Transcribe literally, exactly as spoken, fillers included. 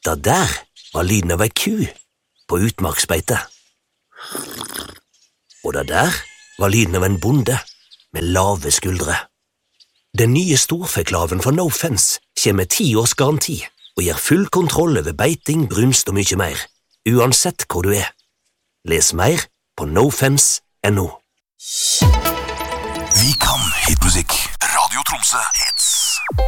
Det der var lyden av ei ku på utmarksbeite. Og det der var lyden av en bonde med lave skuldre. Den nye storfeklaven fra No Fence kommer med ti års garanti og gir full kontroll over beiting, brunst og mye mer, uansett hvor du er. Les mer på nofence punktum no. Vi kan hitmusikk. Radio Tromsø hits.